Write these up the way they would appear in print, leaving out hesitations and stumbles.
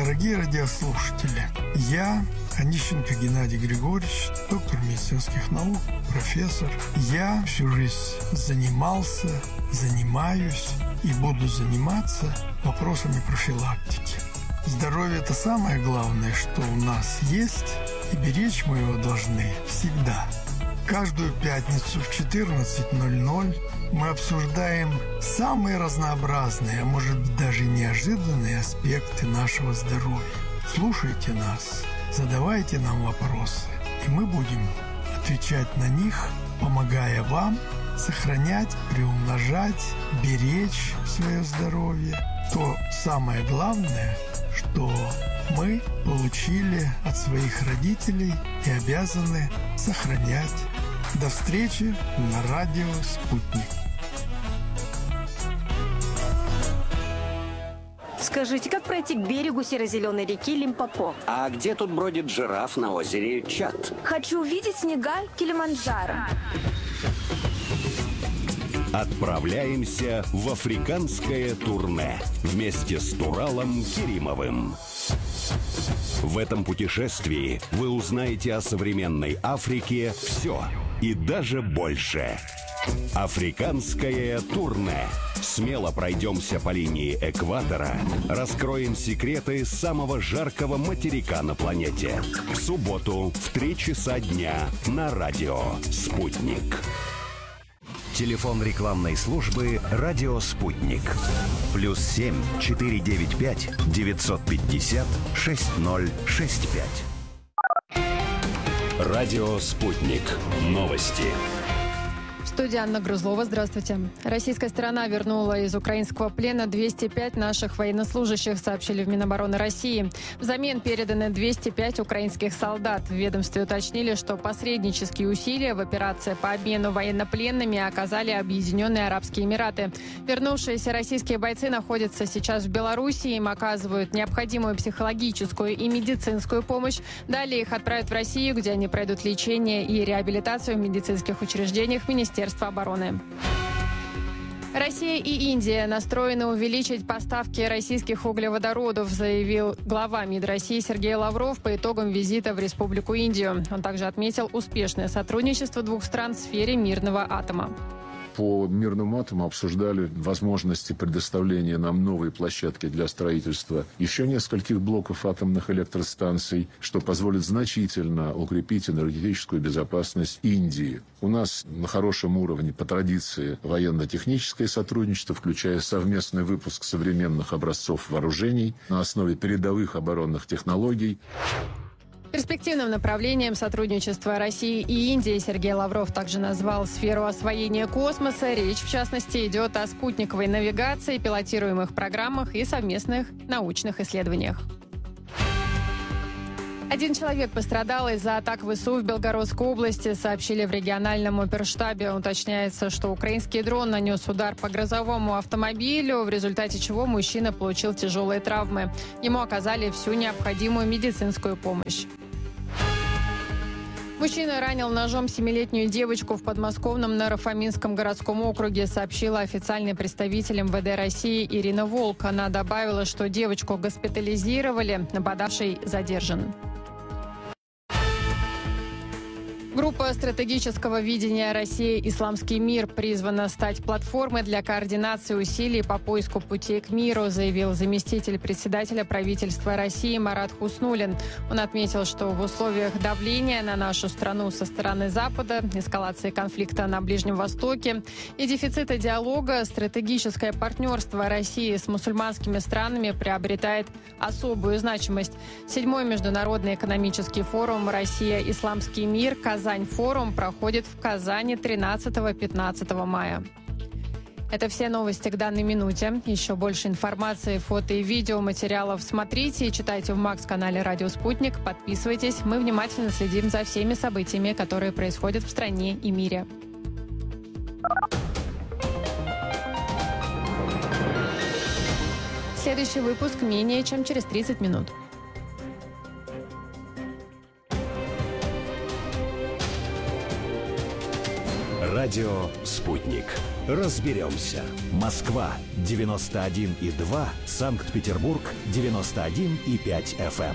Дорогие радиослушатели, я, Онищенко Геннадий Григорьевич, доктор медицинских наук, профессор. Я всю жизнь занимался, занимаюсь и буду заниматься вопросами профилактики. Здоровье – это самое главное, что у нас есть, и беречь мы его должны всегда. Каждую пятницу в 14:00 мы обсуждаем самые разнообразные, а может быть даже неожиданные аспекты нашего здоровья. Слушайте нас, задавайте нам вопросы, и мы будем отвечать на них, помогая вам сохранять, приумножать, беречь свое здоровье. То самое главное, что мы получили от своих родителей и обязаны сохранять. До встречи на радио «Спутник». Скажите, как пройти к берегу серо-зеленой реки Лимпопо? А где тут бродит жираф на озере Чад? Хочу увидеть снега Килиманджаро. Отправляемся в африканское турне вместе с Туралом Керимовым. В этом путешествии вы узнаете о современной Африке все и даже больше. Африканское турне. Смело пройдемся по линии экватора, раскроем секреты самого жаркого материка на планете. В субботу в 3 часа дня на радио «Спутник». Телефон рекламной службы «Радио Спутник». +7 495 950 6065. Радио Спутник. Новости. Студия Анна Грузлова. Здравствуйте. Российская сторона вернула из украинского плена 205 наших военнослужащих, сообщили в Минобороны России. Взамен переданы 205 украинских солдат. В ведомстве уточнили, что посреднические усилия в операции по обмену военнопленными оказали Объединенные Арабские Эмираты. Вернувшиеся российские бойцы находятся сейчас в Беларуси. Им оказывают необходимую психологическую и медицинскую помощь. Далее их отправят в Россию, где они пройдут лечение и реабилитацию в медицинских учреждениях Министерства обороны. Россия и Индия настроены увеличить поставки российских углеводородов, заявил глава МИД России Сергей Лавров по итогам визита в Республику Индию. Он также отметил успешное сотрудничество двух стран в сфере мирного атома. По мирному атому обсуждали возможности предоставления нам новой площадки для строительства еще нескольких блоков атомных электростанций, что позволит значительно укрепить энергетическую безопасность Индии. У нас на хорошем уровне по традиции военно-техническое сотрудничество, включая совместный выпуск современных образцов вооружений на основе передовых оборонных технологий. Перспективным направлением сотрудничества России и Индии Сергей Лавров также назвал сферу освоения космоса. Речь, в частности, идет о спутниковой навигации, пилотируемых программах и совместных научных исследованиях. Один человек пострадал из-за атак ВСУ в Белгородской области, сообщили в региональном оперштабе. Уточняется, что украинский дрон нанес удар по грузовому автомобилю, в результате чего мужчина получил тяжелые травмы. Ему оказали всю необходимую медицинскую помощь. Мужчина ранил ножом 7-летнюю девочку в подмосковном Наро-Фоминском городском округе, сообщила официальный представитель МВД России Ирина Волк. Она добавила, что девочку госпитализировали, нападавший задержан. Группа стратегического видения «Россия. Исламский мир» призвана стать платформой для координации усилий по поиску путей к миру, заявил заместитель председателя правительства России Марат Хуснуллин. Он отметил, что в условиях давления на нашу страну со стороны Запада, эскалации конфликта на Ближнем Востоке и дефицита диалога, стратегическое партнерство России с мусульманскими странами приобретает особую значимость. 7-й международный экономический форум «Россия. Исламский мир» «Казань-форум» проходит в Казани 13-15 мая. Это все новости к данной минуте. Еще больше информации, фото и видео материалов смотрите и читайте в Макс-канале «Радио Спутник». Подписывайтесь. Мы внимательно следим за всеми событиями, которые происходят в стране и мире. Следующий выпуск менее чем через 30 минут. Радио «Спутник». разберемся. Москва 91,2, Санкт-Петербург 91,5 FM.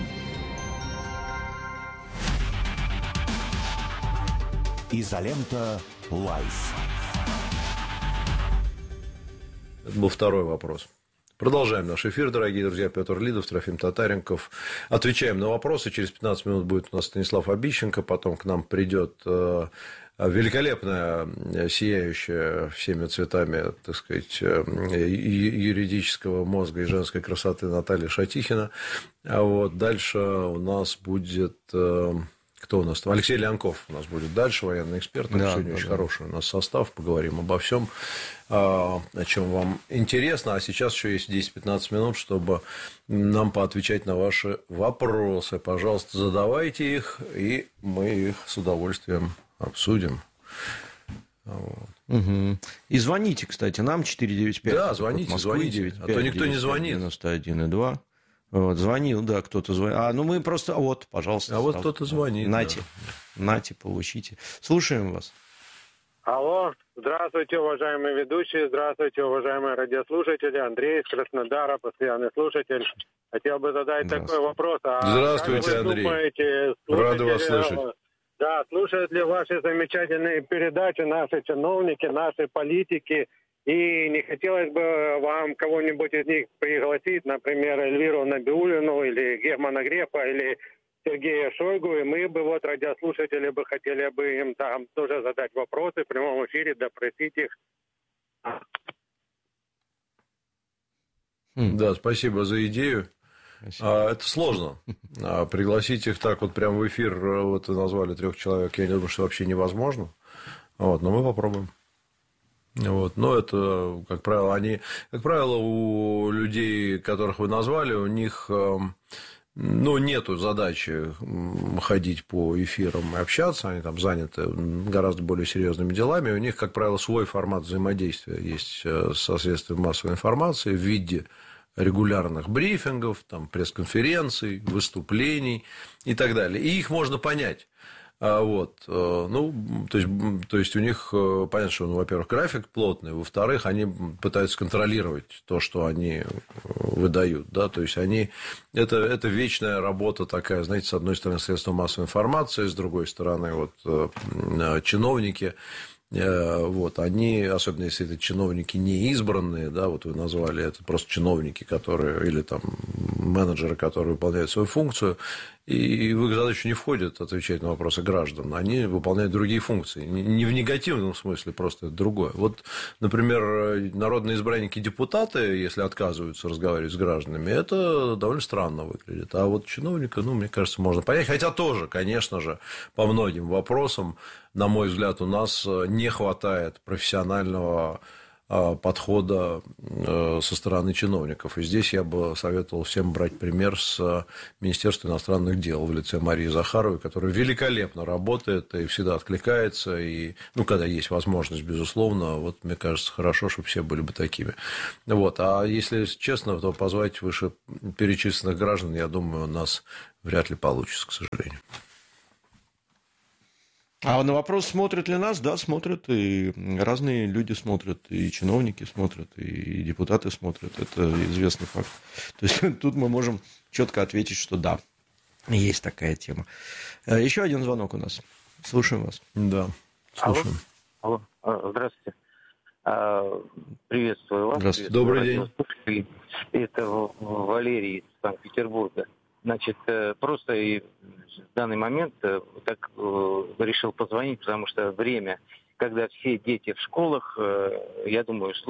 Изолента Лайф. Это был второй вопрос. Продолжаем наш эфир, дорогие друзья. Петр Лидов, Трофим Татаренков. Отвечаем на вопросы. Через 15 минут будет у нас Станислав Обищенко. Потом к нам придет великолепная, сияющая всеми цветами, так сказать, юридического мозга и женской красоты Наталья Шатихина. А вот дальше у нас будет... Кто у нас там? Алексей Леонков у нас будет дальше, военный эксперт. Да, сегодня очень хороший у нас состав. Поговорим обо всем, о чем вам интересно. А сейчас еще есть 10-15 минут, чтобы нам поотвечать на ваши вопросы. Пожалуйста, задавайте их, и мы их с удовольствием обсудим. Вот. Угу. И звоните, кстати, нам 495. Да, звоните, Москвы, звоните. 95, а то никто 95, не звонит. 91,2. Вот, звонил, да, кто-то звонил. Ну мы просто... Вот, пожалуйста. Вот кто-то звонит. Нате, да. Нате, получите. Слушаем вас. Алло, здравствуйте, уважаемые ведущие, здравствуйте, уважаемые радиослушатели. Андрей из Краснодара, постоянный слушатель. Хотел бы задать такой вопрос. Здравствуйте, как вы Андрей. Думаете, рады вас слышать. Да, слушают ли ваши замечательные передачи наши чиновники, наши политики? И не хотелось бы вам кого-нибудь из них пригласить, например, Эльвиру Набиуллину или Германа Грефа или Сергея Шойгу, и мы бы, вот, радиослушатели, бы хотели бы им там тоже задать вопросы в прямом эфире, допросить их. Да, спасибо за идею. Это сложно. Пригласить их так вот прямо в эфир, вот вы назвали 3 человек, я думаю, что вообще невозможно. Вот, но мы попробуем. Вот. Но это, как правило, у людей, которых вы назвали, у них нету задачи ходить по эфирам и общаться, они там заняты гораздо более серьезными делами, у них, как правило, свой формат взаимодействия есть со средствами массовой информации в виде регулярных брифингов, там, пресс-конференций, выступлений и так далее. И их можно понять. Вот. То есть у них, понятно, что, во-первых, график плотный, во-вторых, они пытаются контролировать то, что они выдают, да, то есть это вечная работа такая, знаете, с одной стороны, средства массовой информации, с другой стороны, вот, чиновники. Вот, они, особенно если это чиновники не избранные, да, вот вы назвали, это просто чиновники, которые, или там менеджеры, которые выполняют свою функцию, и в их задачу не входит отвечать на вопросы граждан, они выполняют другие функции, не в негативном смысле, просто это другое. Вот, например, народные избранники депутаты, если отказываются разговаривать с гражданами, это довольно странно выглядит, а вот чиновника, мне кажется, можно понять, хотя тоже, конечно же, по многим вопросам, на мой взгляд, у нас не хватает профессионального подхода со стороны чиновников. И здесь я бы советовал всем брать пример с Министерства иностранных дел в лице Марии Захаровой, которая великолепно работает и всегда откликается. И, когда есть возможность, безусловно, вот мне кажется, хорошо, чтобы все были бы такими. Вот. А если честно, то позвать вышеперечисленных граждан, я думаю, у нас вряд ли получится, к сожалению. А на вопрос, смотрят ли нас, да, смотрят, и разные люди смотрят, и чиновники смотрят, и депутаты смотрят, это известный факт. То есть тут мы можем четко ответить, что да, есть такая тема. Еще один звонок у нас. Слушаем вас. Да, слушаем. Алло. Здравствуйте. Приветствую вас. Здравствуйте. Добрый день. Это Валерий из Санкт-Петербурга. Значит, просто в данный момент так решил позвонить, потому что время, когда все дети в школах, я думаю,